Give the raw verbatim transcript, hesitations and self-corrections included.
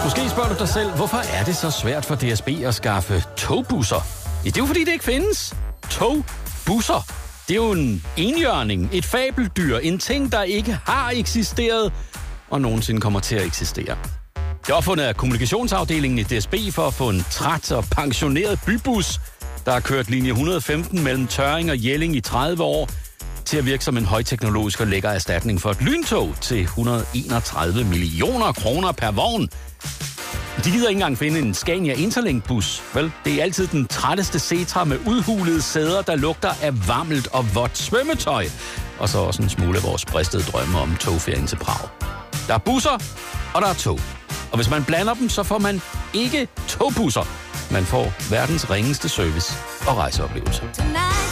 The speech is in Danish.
Måske spørger du dig selv, hvorfor er det så svært for D S B at skaffe togbusser? Ja, det er jo fordi, det ikke findes. Togbusser. Det er jo en enhjørning, et fabeldyr, en ting, der ikke har eksisteret og nogensinde kommer til at eksistere. Det er opfundet af kommunikationsafdelingen i D S B for at få en træt og pensioneret bybus, der har kørt linje et hundrede og femten mellem Tørring og Jelling i tredive år, til at virke som en højteknologisk og lækker erstatning for et lyntog til et hundrede og enogtredive millioner kroner per vogn. De gider ikke engang finde en Scania Interlink-bus, vel? Det er altid den trætteste Setra med udhulede sæder, der lugter af varmelt og vådt svømmetøj. Og så også en smule af vores bristede drømme om togferien til Prag. Der er busser, og der er tog. Og hvis man blander dem, så får man ikke togbusser. Man får verdens ringeste service og rejseoplevelse.